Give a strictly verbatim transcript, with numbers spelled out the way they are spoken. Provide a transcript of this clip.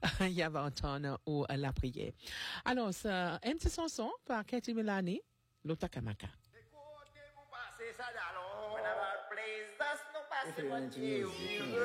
il y avait un temps où la prière. Alors, c'est un petit chanson par Katy Milani, l'Otakamaka. C'est ça, alors. Please, that's no possible.